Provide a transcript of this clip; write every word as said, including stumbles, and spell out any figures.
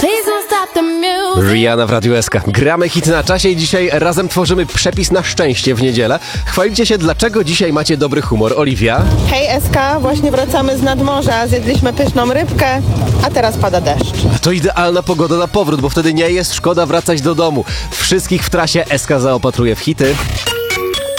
Rihanna w Radiu S K. Gramy hit na czasie i dzisiaj razem tworzymy przepis na szczęście w niedzielę. Chwalicie się, dlaczego dzisiaj macie dobry humor. Oliwia? Hej S K, właśnie wracamy z nadmorza, zjedliśmy pyszną rybkę, a teraz pada deszcz. To idealna pogoda na powrót, bo wtedy nie jest szkoda wracać do domu. Wszystkich w trasie S K zaopatruje w hity.